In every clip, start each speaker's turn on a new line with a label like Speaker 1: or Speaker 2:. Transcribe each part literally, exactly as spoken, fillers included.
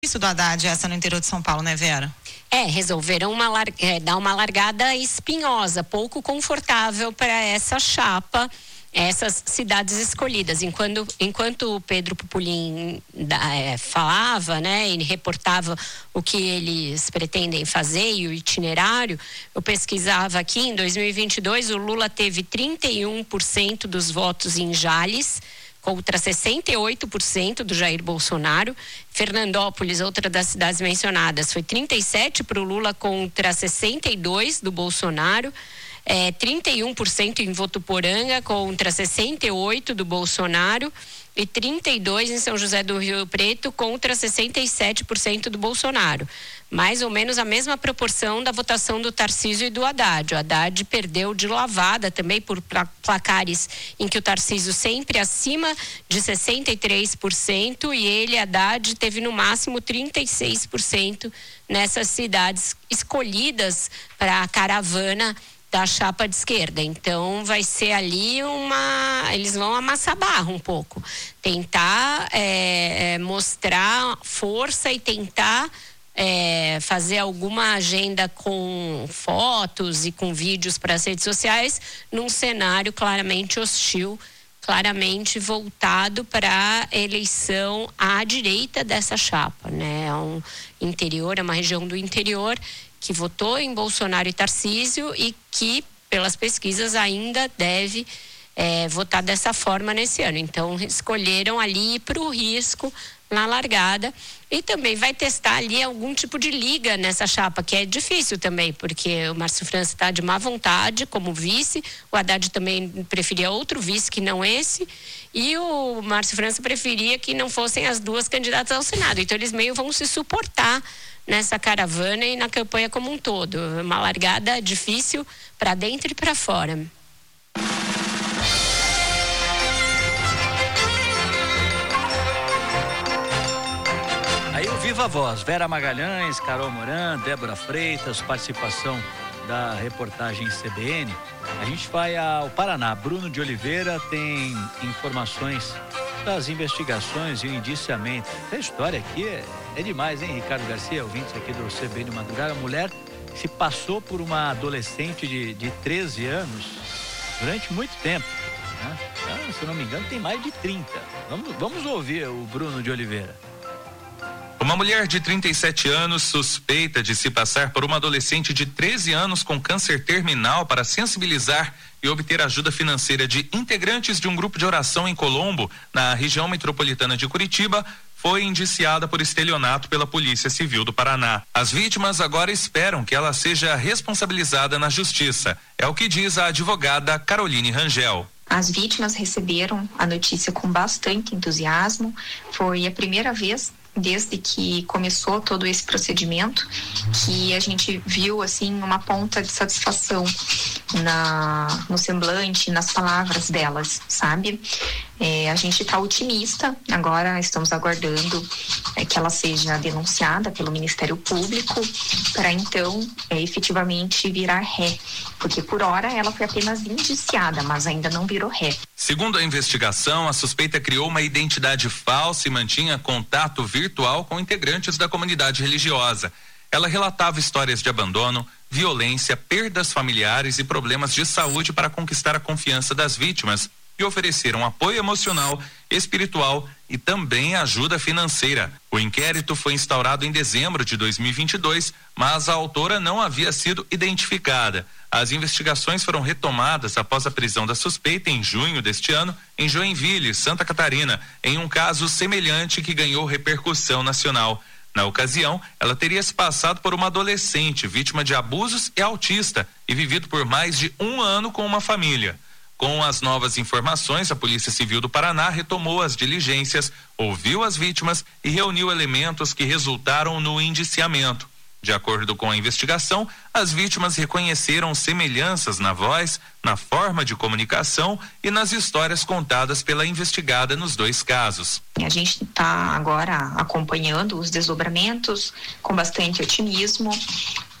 Speaker 1: Isso do Haddad, essa no interior de São Paulo, né, Vera?
Speaker 2: É, resolveram uma lar... é, dar uma largada espinhosa, pouco confortável para essa chapa, essas cidades escolhidas. Enquanto, enquanto o Pedro Pupolin é, falava, né, e reportava o que eles pretendem fazer e o itinerário, eu pesquisava aqui, em dois mil e vinte e dois, o Lula teve trinta e um por cento dos votos em Jales, contra sessenta e oito por cento do Jair Bolsonaro. Fernandópolis, outra das cidades mencionadas, foi trinta e sete para o Lula contra sessenta e dois do Bolsonaro. É, trinta e um por cento em Votuporanga contra sessenta e oito do Bolsonaro e trinta e dois em São José do Rio Preto contra sessenta e sete por cento do Bolsonaro. Mais ou menos a mesma proporção da votação do Tarcísio e do Haddad. O Haddad perdeu de lavada também por placares em que o Tarcísio sempre acima de sessenta e três por cento e ele, Haddad, teve no máximo trinta e seis por cento nessas cidades escolhidas para a caravana da chapa de esquerda. Então vai ser ali uma, eles vão amassar barro um pouco, tentar é, é, mostrar força e tentar é, fazer alguma agenda com fotos e com vídeos para as redes sociais num cenário claramente hostil, claramente voltado para a eleição à direita dessa chapa, né? É um interior, é uma região do interior que votou em Bolsonaro e Tarcísio e que, pelas pesquisas, ainda deve é, votar dessa forma nesse ano. Então, escolheram ali para o risco na largada e também vai testar ali algum tipo de liga nessa chapa, que é difícil também, porque o Márcio França está de má vontade como vice, o Haddad também preferia outro vice que não esse, e o Márcio França preferia que não fossem as duas candidatas ao Senado. Então, eles meio vão se suportar nessa caravana e na campanha como um todo. Uma largada difícil para dentro e para fora.
Speaker 3: Aí o Viva Voz, Vera Magalhães, Carol Moran, Débora Freitas, participação da reportagem C B N. A gente vai ao Paraná. Bruno de Oliveira tem informações das investigações e o indiciamento. Essa história aqui é, é demais, hein, Ricardo Garcia, ouvintes aqui do C B N Madrugada. A mulher se passou por uma adolescente de, de treze anos durante muito tempo, né? Ah, se eu não me engano, tem mais de trinta. Vamos, vamos ouvir o Bruno de Oliveira.
Speaker 4: Uma mulher de trinta e sete anos suspeita de se passar por uma adolescente de treze anos com câncer terminal para sensibilizar e obter ajuda financeira de integrantes de um grupo de oração em Colombo, na região metropolitana de Curitiba, foi indiciada por estelionato pela Polícia Civil do Paraná. As vítimas agora esperam que ela seja responsabilizada na justiça. É o que diz a advogada Caroline Rangel.
Speaker 5: As vítimas receberam a notícia com bastante entusiasmo. Foi a primeira vez desde que começou todo esse procedimento que a gente viu assim uma ponta de satisfação na, no semblante, nas palavras delas, sabe? É, a gente está otimista, agora estamos aguardando é, que ela seja denunciada pelo Ministério Público para então é, efetivamente virar ré, porque por hora ela foi apenas indiciada, mas ainda não virou ré.
Speaker 4: Segundo a investigação, a suspeita criou uma identidade falsa e mantinha contato virtual com integrantes da comunidade religiosa. Ela relatava histórias de abandono, violência, perdas familiares e problemas de saúde para conquistar a confiança das vítimas e ofereceram apoio emocional, espiritual e também ajuda financeira. O inquérito foi instaurado em dezembro de dois mil e vinte e dois, mas a autora não havia sido identificada. As investigações foram retomadas após a prisão da suspeita em junho deste ano em Joinville, Santa Catarina, em um caso semelhante que ganhou repercussão nacional. Na ocasião, ela teria se passado por uma adolescente vítima de abusos e autista e vivido por mais de um ano com uma família. Com as novas informações, a Polícia Civil do Paraná retomou as diligências, ouviu as vítimas e reuniu elementos que resultaram no indiciamento. De acordo com a investigação, as vítimas reconheceram semelhanças na voz, na forma de comunicação e nas histórias contadas pela investigada nos dois casos.
Speaker 5: A gente está agora acompanhando os desdobramentos com bastante otimismo.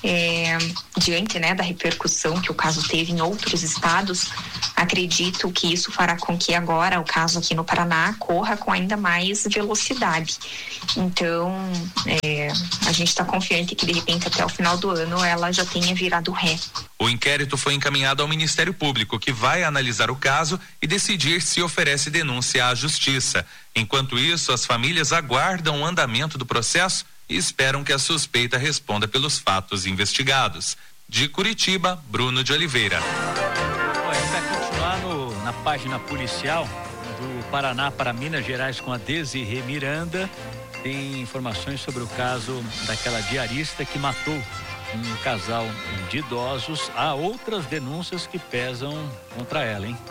Speaker 5: é, diante, né, da repercussão que o caso teve em outros estados, acredito que isso fará com que agora o caso aqui no Paraná corra com ainda mais velocidade. Então, é, a gente está confiante que de repente até o final do ano ela já tenha virado ré.
Speaker 4: O inquérito foi encaminhado ao Ministério Público, que vai analisar o caso e decidir se oferece denúncia à Justiça. Enquanto isso, as famílias aguardam o andamento do processo e esperam que a suspeita responda pelos fatos investigados. De Curitiba, Bruno de Oliveira.
Speaker 3: Olha, vai continuar no, na página policial do Paraná para Minas Gerais com a Desirê Miranda. Tem informações sobre o caso daquela diarista que matou um casal de idosos. Há outras denúncias que pesam contra ela, hein?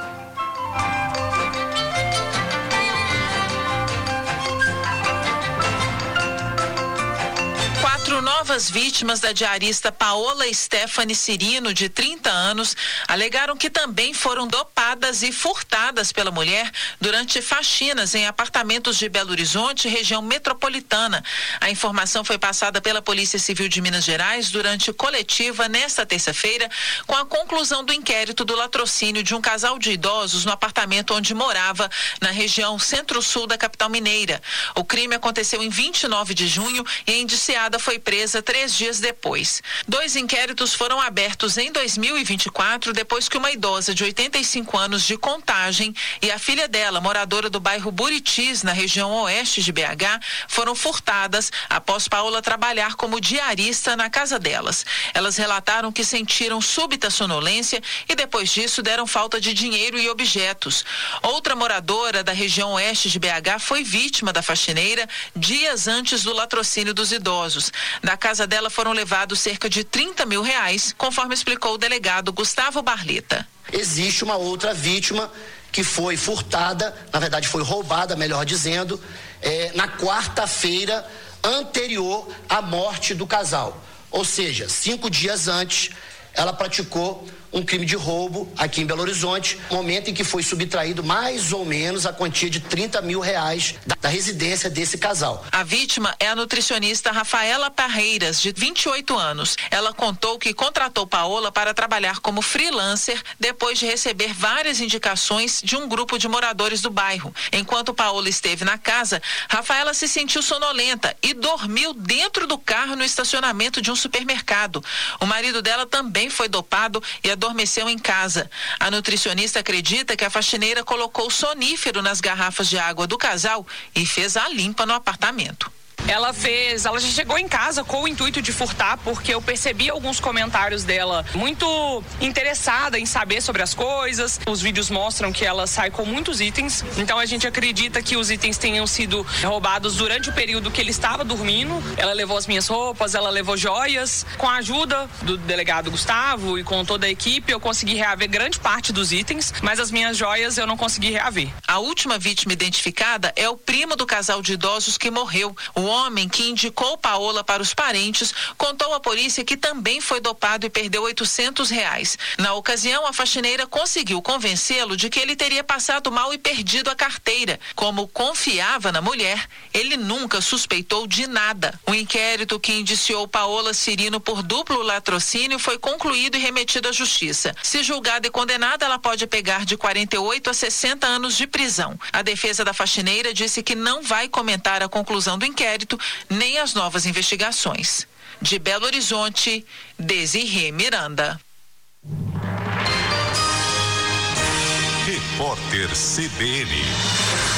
Speaker 6: Quatro novas vítimas da diarista Paola Stephanie Cirino, de trinta anos, alegaram que também foram dopadas e furtadas pela mulher durante faxinas em apartamentos de Belo Horizonte, região metropolitana. A informação foi passada pela Polícia Civil de Minas Gerais durante coletiva nesta terça-feira, com a conclusão do inquérito do latrocínio de um casal de idosos no apartamento onde morava, na região centro-sul da capital mineira. O crime aconteceu em vinte e nove de junho e a indiciada foi presa três dias depois. Dois inquéritos foram abertos em dois mil e vinte e quatro, depois que uma idosa de oitenta e cinco anos de Contagem e a filha dela, moradora do bairro Buritis, na região oeste de B H, foram furtadas após Paola trabalhar como diarista na casa delas. Elas relataram que sentiram súbita sonolência e depois disso deram falta de dinheiro e objetos. Outra moradora da região oeste de B H foi vítima da faxineira dias antes do latrocínio dos idosos. Da casa dela foram levados cerca de trinta mil reais, conforme explicou o delegado Gustavo Barleta.
Speaker 7: Existe uma outra vítima que foi furtada, na verdade foi roubada, melhor dizendo, é, na quarta-feira anterior à morte do casal. Ou seja, cinco dias antes, ela praticou um crime de roubo aqui em Belo Horizonte, momento em que foi subtraído mais ou menos a quantia de trinta mil reais da, da residência desse casal.
Speaker 6: A vítima é a nutricionista Rafaela Parreiras, de vinte e oito anos. Ela contou que contratou Paola para trabalhar como freelancer depois de receber várias indicações de um grupo de moradores do bairro. Enquanto Paola esteve na casa, Rafaela se sentiu sonolenta e dormiu dentro do carro no estacionamento de um supermercado. O marido dela também foi dopado e a adormeceu em casa. A nutricionista acredita que a faxineira colocou sonífero nas garrafas de água do casal e fez a limpa no apartamento.
Speaker 8: Ela fez, ela já chegou em casa com o intuito de furtar, porque eu percebi alguns comentários dela muito interessada em saber sobre as coisas. Os vídeos mostram que ela sai com muitos itens, então a gente acredita que os itens tenham sido roubados durante o período que ele estava dormindo. Ela levou as minhas roupas, ela levou joias. Com a ajuda do delegado Gustavo e com toda a equipe, eu consegui reaver grande parte dos itens, mas as minhas joias eu não consegui reaver.
Speaker 6: A última vítima identificada é o primo do casal de idosos que morreu. O homem que indicou Paola para os parentes contou à polícia que também foi dopado e perdeu oitocentos reais. Na ocasião, a faxineira conseguiu convencê-lo de que ele teria passado mal e perdido a carteira. Como confiava na mulher, ele nunca suspeitou de nada. O inquérito que indiciou Paola Cirino por duplo latrocínio foi concluído e remetido à justiça. Se julgada e condenada, ela pode pegar de quarenta e oito a sessenta anos de prisão. A defesa da faxineira disse que não vai comentar a conclusão do inquérito nem as novas investigações. De Belo Horizonte, Desirê Miranda.
Speaker 9: Repórter C B N.